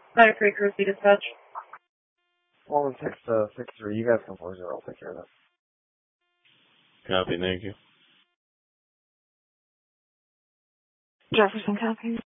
Hi, Free Cruise Dispatch. Well, 6-3, you guys come 4-0, I'll take care of that. Copy, thank you. Jefferson, copy.